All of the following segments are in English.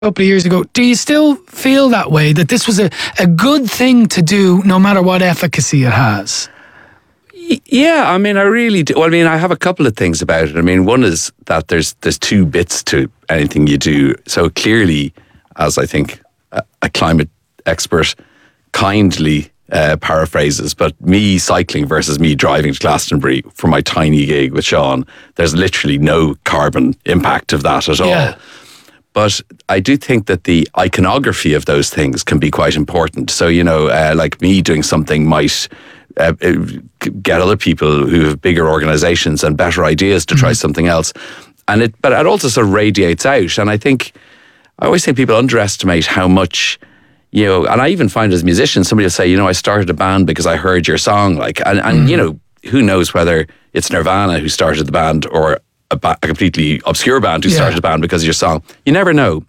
couple of years ago. Do you still feel that way, that this was a good thing to do no matter what efficacy it has? Yeah, I mean, I really do. Well, I mean, I have a couple of things about it. I mean, one is that there's two bits to anything you do. So clearly, as I think a climate expert kindly paraphrases, but me cycling versus me driving to Glastonbury for my tiny gig with Sean, there's literally no carbon impact of that at all. But I do think that the iconography of those things can be quite important. So, like me doing something might get other people who have bigger organizations and better ideas to try something else. But it also sort of radiates out. And I always think people underestimate how much, and I even find as musicians, somebody will say, I started a band because I heard your song. Who knows whether it's Nirvana who started the band or a completely obscure band who started a band because of your song. You never know.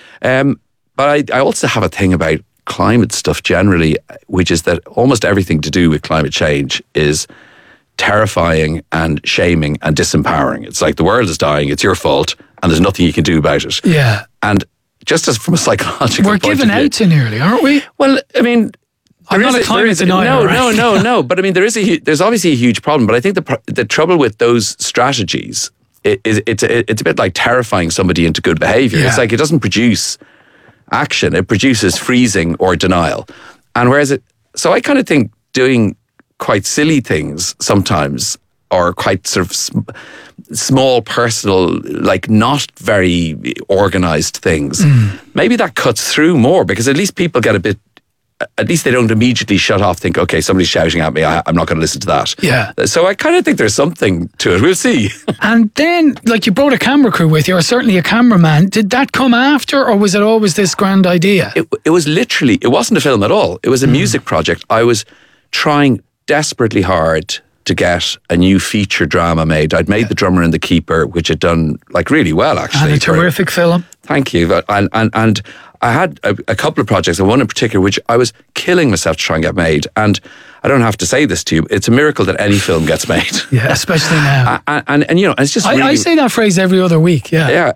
But I also have a thing about climate stuff generally, which is that almost everything to do with climate change is terrifying and shaming and disempowering. It's like the world is dying, it's your fault, and there's nothing you can do about it. Yeah. And just as from a psychological We're point giving of view, out too nearly, aren't we? Well, I mean, I'm not a climate denier. No. But I mean, there's obviously a huge problem. But I think the trouble with those strategies is it's a bit like terrifying somebody into good behavior. Yeah. It's like it doesn't produce action; it produces freezing or denial. And so I kind of think doing quite silly things sometimes, or quite sort of small, personal, like not very organized things, maybe that cuts through more, because at least people get at least they don't immediately shut off, think, okay, somebody's shouting at me, I'm not going to listen to that. Yeah. So I kind of think there's something to it. We'll see. And then, like, you brought a camera crew with you, or certainly a cameraman. Did that come after, or was it always this grand idea? It was literally, it wasn't a film at all. It was a music project. I was trying desperately hard to get a new feature drama made. I'd made The Drummer and the Keeper, which had done like really well, actually. And a terrific film. Thank you. And I had a couple of projects, and one in particular, which I was killing myself to try and get made. And I don't have to say this to you, it's a miracle that any film gets made. Yeah, especially now. And it's just really, I say that phrase every other week, Yeah,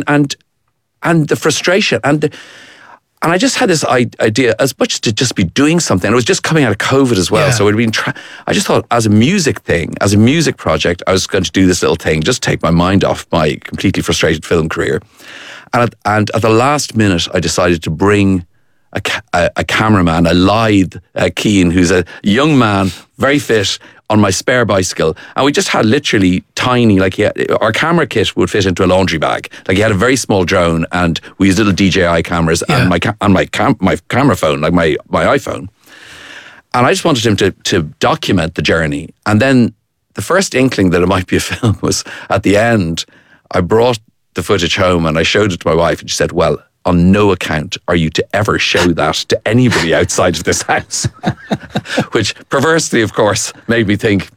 and the frustration, and I just had this idea, as much to just be doing something. It was just coming out of COVID as well. Yeah. So I just thought, as a music project, I was going to do this little thing, just take my mind off my completely frustrated film career. And at the last minute, I decided to bring a cameraman, a lithe Keane, who's a young man, very fit, on my spare bicycle. And we just had literally tiny, our camera kit would fit into a laundry bag. Like, he had a very small drone, and we used little DJI cameras and my camera phone, like my iPhone. And I just wanted him to document the journey. And then the first inkling that it might be a film was at the end. I brought the footage home and I showed it to my wife, and she said, well, on no account are you to ever show that to anybody outside of this house. Which perversely, of course, made me think,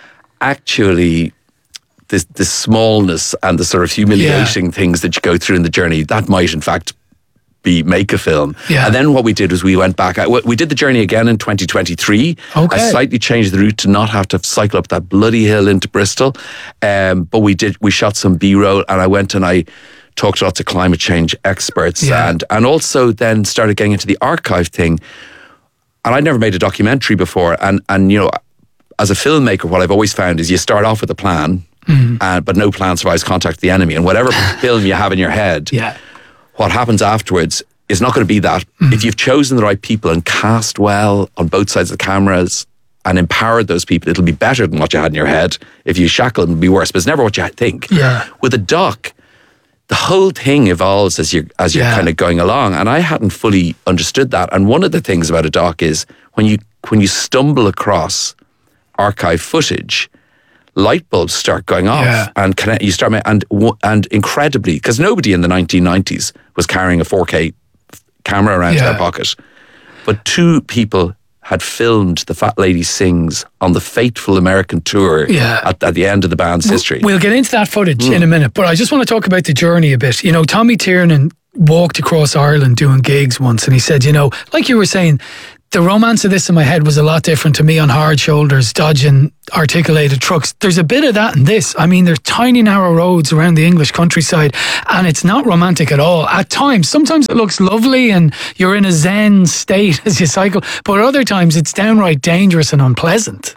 actually, this smallness and the sort of humiliating things that you go through in the journey, that might in fact make a film. Yeah. And then what we did was we went back. We did the journey again in 2023. Okay. I slightly changed the route to not have to cycle up that bloody hill into Bristol. But we shot some B-roll, and I went and I talked to lots of climate change experts, and also then started getting into the archive thing. And I'd never made a documentary before. And as a filmmaker, what I've always found is you start off with a plan, but no plan survives contact with the enemy. And whatever film you have in your head, what happens afterwards is not going to be that. If you've chosen the right people and cast well on both sides of the cameras and empowered those people, it'll be better than what you had in your head. If you shackle them, it'll be worse, but it's never what you think. Yeah. With a doc, the whole thing evolves as you're kind of going along, and I hadn't fully understood that. And one of the things about a doc is when you stumble across archive footage, light bulbs start going off, and you start, and incredibly, because nobody in the 1990s was carrying a 4K camera around their pocket, but two people had filmed The Fat Lady Sings on the fateful American tour at the end of the band's history. We'll get into that footage in a minute, but I just want to talk about the journey a bit. Tommy Tiernan walked across Ireland doing gigs once, and he said, like you were saying, the romance of this in my head was a lot different to me on hard shoulders, dodging articulated trucks. There's a bit of that in this. I mean, there's tiny narrow roads around the English countryside and it's not romantic at all. At times, sometimes it looks lovely and you're in a zen state as you cycle, but other times it's downright dangerous and unpleasant.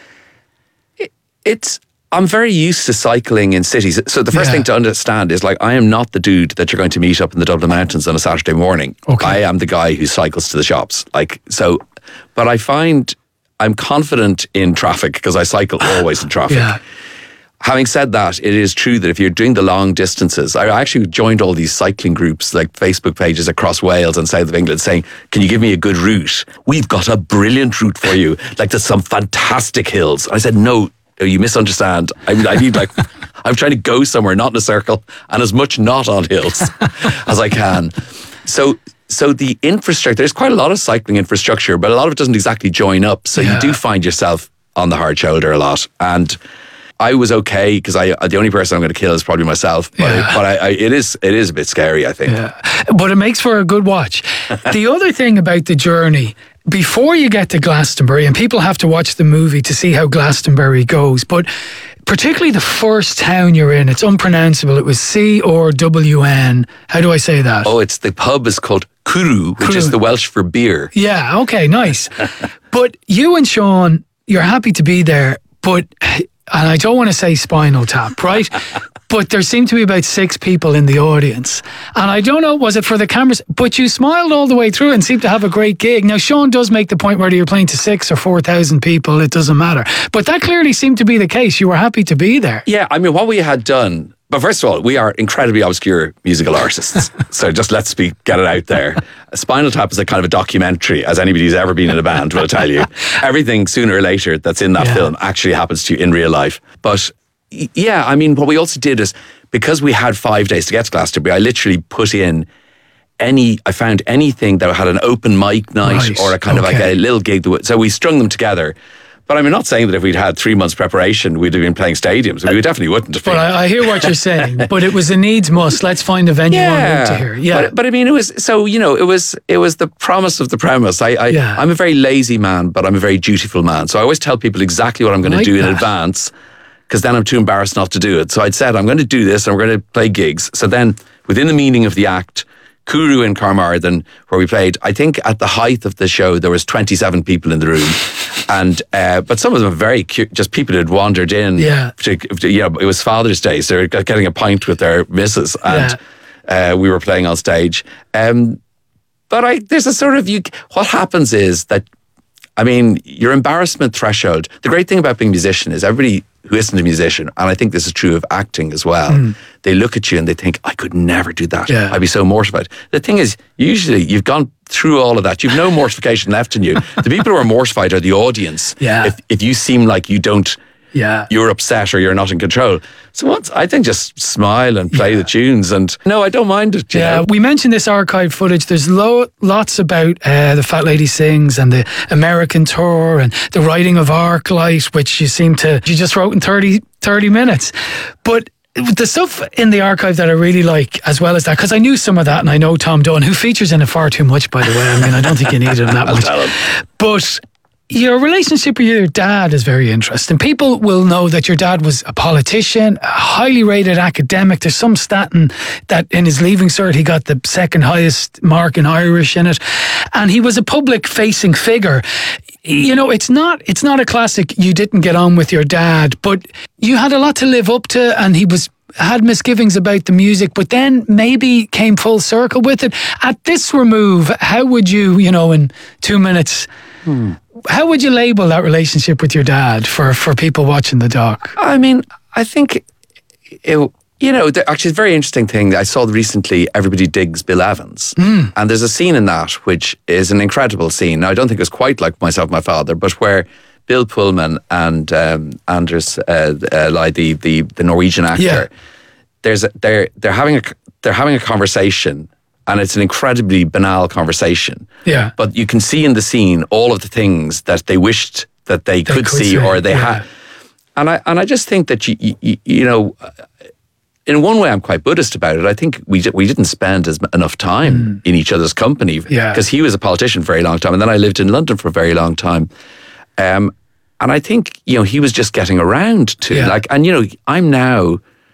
I'm very used to cycling in cities. So the first thing to understand is, like, I am not the dude that you're going to meet up in the Dublin Mountains on a Saturday morning. Okay. I am the guy who cycles to the shops. But I find I'm confident in traffic because I cycle always in traffic. Yeah. Having said that, it is true that if you're doing the long distances, I actually joined all these cycling groups, like Facebook pages across Wales and south of England, saying, can you give me a good route? We've got a brilliant route for you. Like, there's some fantastic hills. I said, no, you misunderstand. I need, like, I'm trying to go somewhere, not in a circle, and as much not on hills as I can. So the infrastructure, there's quite a lot of cycling infrastructure, but a lot of it doesn't exactly join up. So you do find yourself on the hard shoulder a lot. And I was okay because the only person I'm going to kill is probably myself. But it is a bit scary, I think. Yeah. But it makes for a good watch. The other thing about the journey, before you get to Glastonbury, and people have to watch the movie to see how Glastonbury goes, but particularly the first town you're in, it's unpronounceable. It was CRWN. How do I say that? Oh, the pub is called Cwrw, which is the Welsh for beer. Yeah, okay, nice. But you and Sean, you're happy to be there, but, and I don't want to say Spinal Tap, right? But there seemed to be about 6 people in the audience. And I don't know, was it for the cameras? But you smiled all the way through and seemed to have a great gig. Now, Sean does make the point whether you're playing to 6 or 4,000 people, it doesn't matter. But that clearly seemed to be the case. You were happy to be there. Yeah, I mean, what we had done... But first of all, we are incredibly obscure musical artists. So just get it out there. Spinal Tap is a kind of a documentary, as anybody who's ever been in a band will tell you. Everything sooner or later that's in that film actually happens to you in real life. But yeah, I mean, what we also did is, because we had 5 days to get to Glastonbury, I literally put in I found anything that had an open mic night or a kind of like a little gig. So we strung them together. But I'm not saying that if we'd had 3 months preparation, we'd have been playing stadiums. We definitely wouldn't have been. But I hear what you're saying. But it was a needs must. Let's find a venue on route to here. Yeah. But I mean, it was the promise of the premise. I'm a very lazy man, but I'm a very dutiful man. So I always tell people exactly what I'm going to do in advance, because then I'm too embarrassed not to do it. So I'd said, I'm going to do this and we're going to play gigs. So then within the meaning of the act, Cwrw in Carmarthen, where we played, I think at the height of the show, there was 27 people in the room. And but some of them were very cute, just people who had wandered in. Yeah. It was Father's Day, so they were getting a pint with their missus, and we were playing on stage. But there's a sort of, what happens is that, I mean, your embarrassment threshold, the great thing about being a musician is everybody who isn't a musician, and I think this is true of acting as well, they look at you and they think, I could never do that. Yeah. I'd be so mortified. The thing is, usually you've gone through all of that. You've no mortification left in you. The people who are mortified are the audience. Yeah. If you seem like you don't, you're upset or you're not in control. So I think just smile and play the tunes, and no, I don't mind it. You know? We mentioned this archive footage. There's lots about the Fat Lady Sings and the American tour and the writing of Arclight, which you just wrote in 30 minutes. But the stuff in the archive that I really like, as well as that, because I knew some of that, and I know Tom Dunn, who features in it far too much, by the way. I mean, I don't think you needed him that much. But your relationship with your dad is very interesting. People will know that your dad was a politician, a highly rated academic. There's some stat that in his leaving cert, he got the second highest mark in Irish in it. And he was a public facing figure. You know, it's not a classic you didn't get on with your dad, but you had a lot to live up to, and he had misgivings about the music, but then maybe came full circle with it. At this remove, how would you, in 2 minutes, how would you label that relationship with your dad for people watching the doc? I mean, I think, actually it's a very interesting thing. I saw recently Everybody Digs Bill Evans. And there's a scene in that which is an incredible scene. Now, I don't think it's quite like Myself, My Father, but where Bill Pullman and Anders Lie, the Norwegian actor, they're having a conversation. And it's an incredibly banal conversation. Yeah. But you can see in the scene all of the things that they wished that they could see or they had. And I just think that, in one way, I'm quite Buddhist about it. I think we didn't spend enough time in each other's company because he was a politician for a very long time, and then I lived in London for a very long time. And I think, he was just getting around to I'm now,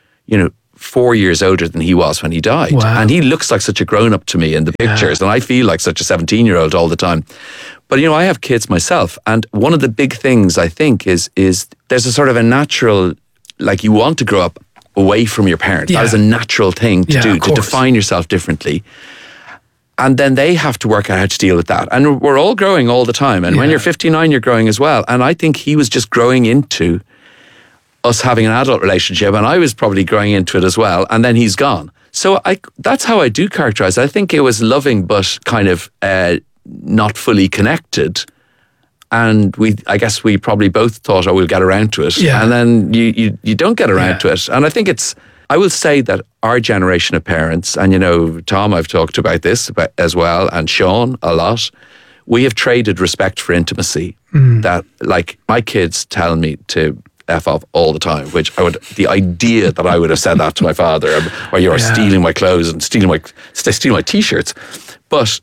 4 years older than he was when he died. Wow. And he looks like such a grown-up to me in the pictures, and I feel like such a 17-year-old all the time. But, I have kids myself, and one of the big things I think is there's a sort of a natural, you want to grow up away from your parents. That is a natural thing to do, to define yourself differently. And then they have to work out how to deal with that. And we're all growing all the time. And when you're 59, you're growing as well. And I think he was just growing into us having an adult relationship, and I was probably growing into it as well, and then he's gone. So that's how I do characterize it. I think it was loving, but kind of not fully connected. And I guess we probably both thought, we'll get around to it. Yeah. And then you don't get around to it. And I think I will say that our generation of parents, and Tom, I've talked about this as well, and Sean a lot, we have traded respect for intimacy. That, my kids tell me to F off all the time, which the idea that I would have said that to my father, or you're stealing my clothes and stealing my t-shirts. But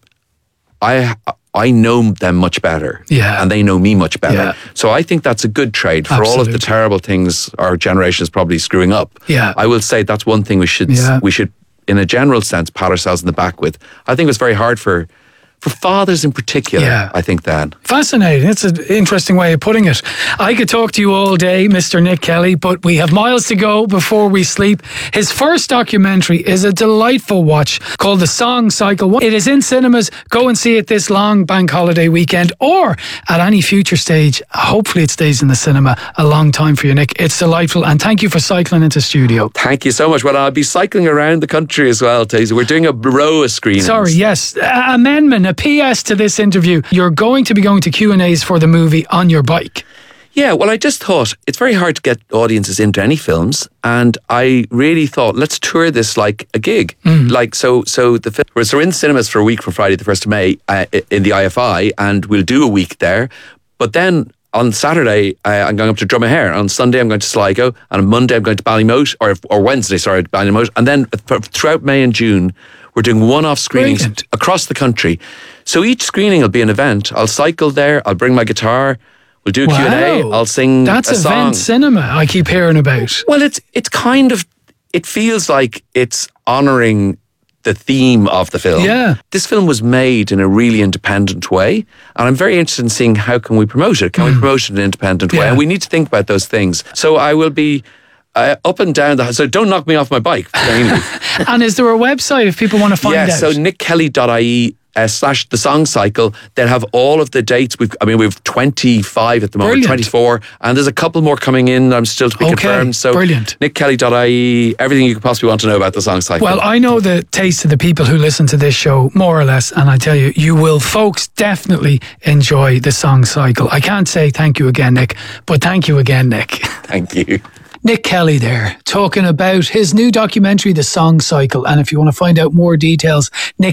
I know them much better, and they know me much better. Yeah. So I think that's a good trade for all of the terrible things our generation is probably screwing up. Yeah. I will say that's one thing we should, in a general sense, pat ourselves in the back with. I think it was very hard for fathers in particular, I think that. Fascinating. It's an interesting way of putting it. I could talk to you all day, Mr. Nick Kelly, but we have miles to go before we sleep. His first documentary is a delightful watch called The Song Cycle. It is in cinemas. Go and see it this long bank holiday weekend, or at any future stage. Hopefully it stays in the cinema a long time for you, Nick. It's delightful, and thank you for cycling into studio. Thank you so much. Well, I'll be cycling around the country as well, Taser. We're doing a row of screenings. Sorry, yes. Amendment. A PS to this interview, you're going to be going to Q&As for the movie on your bike. Yeah, well, I just thought it's very hard to get audiences into any films, and I really thought, let's tour this like a gig. So we're in cinemas for a week from Friday the 1st of May in the IFI, and we'll do a week there. But then on Saturday, I'm going up to Drumahare. On Sunday, I'm going to Sligo, and on Monday, I'm going to Ballymote, or Wednesday, Ballymote. And then throughout May and June, we're doing one-off screenings across the country. So each screening will be an event. I'll cycle there. I'll bring my guitar. We'll do a Q&A. I'll sing a song. That's event cinema I keep hearing about. Well, it's kind of, it feels like it's honouring the theme of the film. Yeah. This film was made in a really independent way, and I'm very interested in seeing how can we promote it. Can we promote it in an independent way? And we need to think about those things. So I will be up and down so don't knock me off my bike. And is there a website if people want to find out? Yeah, so nickkelly.ie /The Song Cycle. They'll have all of the dates. We've 25 at the moment, 24, and there's a couple more coming in. I'm still to be confirmed. So brilliant. nickkelly.ie, everything you could possibly want to know about The Song Cycle. Well, I know the taste of the people who listen to this show, more or less, and I tell you, you will, folks, definitely enjoy The Song Cycle. I can't say thank you again, Nick, but thank you again, Nick. Thank you. Nick Kelly there, talking about his new documentary, The Song Cycle. And if you want to find out more details,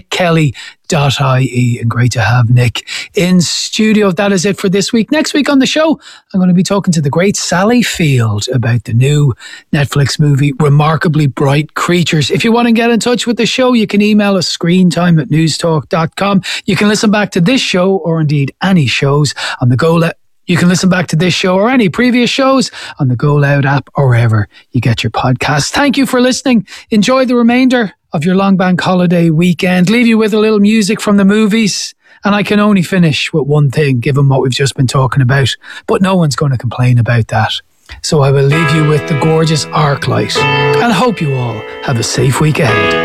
nickkelly.ie. And great to have Nick in studio. That is it for this week. Next week on the show, I'm going to be talking to the great Sally Field about the new Netflix movie, Remarkably Bright Creatures. If you want to get in touch with the show, you can email us screentime@newstalk.com. You can listen back to this show, or indeed any shows, on the Go Loud. You can listen back to this show or any previous shows on the Go Loud app or wherever you get your podcasts. Thank you for listening. Enjoy the remainder of your long bank holiday weekend. Leave you with a little music from the movies. And I can only finish with one thing, given what we've just been talking about. But no one's going to complain about that. So I will leave you with the gorgeous Arclight. And I hope you all have a safe week ahead.